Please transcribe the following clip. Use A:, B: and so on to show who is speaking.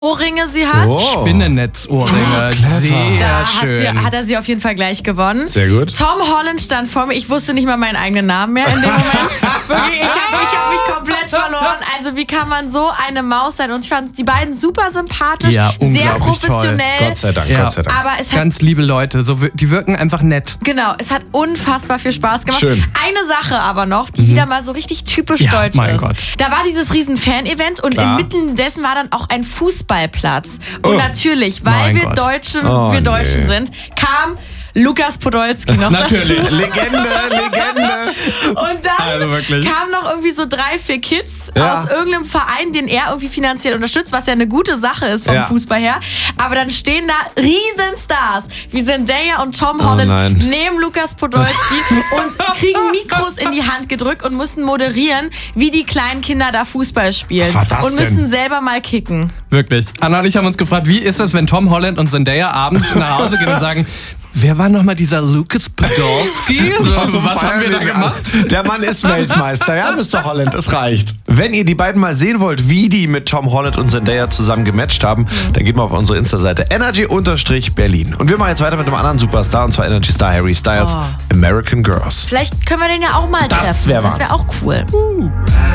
A: Ohrringe sie hat.
B: Spinnennetzohrringe. Sehr
A: Da
B: schön.
A: hat er sie auf jeden Fall gleich gewonnen.
C: Sehr gut.
A: Tom Holland stand vor mir. Ich wusste nicht mal meinen eigenen Namen mehr in dem Moment. Wirklich, ich hab mich komplett verloren. Also wie kann man so eine Maus sein? Und ich fand die beiden super sympathisch,
B: Ja,
A: sehr
B: unglaublich
A: professionell.
C: Gott sei Dank,
B: Ja.
C: Gott sei Dank.
A: Aber es hat
B: Ganz liebe Leute, die wirken einfach nett.
A: Genau, es hat unfassbar viel Spaß gemacht.
C: Schön.
A: Eine Sache aber noch, die wieder mal so richtig typisch
B: Ja,
A: deutsch
B: mein
A: ist.
B: Gott.
A: Da war dieses riesen Fan-Event und
C: Klar.
A: inmitten dessen war dann auch ein Fußballplatz. Und
C: Oh.
A: natürlich, weil
B: Mein
A: wir
B: Gott.
A: Deutschen,
C: Oh,
A: Deutschen
C: nee.
A: sind, kam Lukas Podolski noch
B: Natürlich.
A: dazu.
C: Legende.
A: Und dann
B: Also wirklich.
A: kamen noch irgendwie so 3, 4 Kids
C: Ja.
A: aus irgendeinem Verein, den er irgendwie finanziell unterstützt, was ja eine gute Sache ist vom
C: Ja.
A: Fußball her. Aber dann stehen da Riesenstars wie Zendaya und Tom Holland
C: nein.
A: neben Lukas Podolski und kriegen Mikros in die Hand gedrückt und müssen moderieren, wie die kleinen Kinder da Fußball spielen.
C: Was war das
A: und müssen
C: denn?
A: selber mal kicken.
B: Wirklich. Anna und ich haben uns gefragt, wie ist das, wenn Tom Holland und Zendaya abends nach Hause gehen und sagen, wer war nochmal dieser Lukas Podolski? Was haben wir da gemacht?
C: Der Mann ist Weltmeister, ja, Mr. Holland, es reicht. Wenn ihr die beiden mal sehen wollt, wie die mit Tom Holland und Zendaya zusammen gematcht haben, dann geht mal auf unsere Insta-Seite energy_Berlin. Und wir machen jetzt weiter mit einem anderen Superstar, und zwar Energy Star Harry Styles, American Girls.
A: Vielleicht können wir den ja auch mal treffen.
C: wär
A: Das wäre auch cool.